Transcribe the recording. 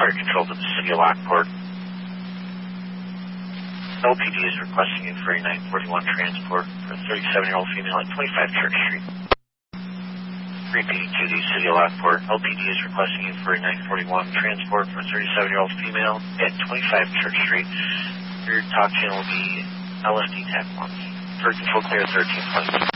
Fire Control to the City of Lockport. LPD is requesting you for a 941 transport for a 37-year-old female at 25 Church Street. Repeating to the City of Lockport, LPD is requesting you for a 941 transport for a 37-year-old female at 25 Church Street. Your talk channel will be LSD Tap 1. Fire Control clear 1320.